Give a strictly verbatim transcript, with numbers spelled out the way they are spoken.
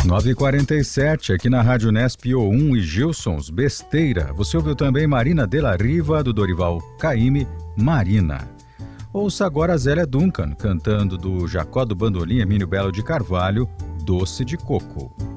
nove e quarenta e sete, aqui na Rádio Nesp O um e Gilsons, Besteira. Você ouviu também Marina de la Riva, do Dorival Caymmi, Marina. Ouça agora a Zélia Duncan, cantando do Jacó do Bandolim, Emílio Belo de Carvalho, Doce de Coco.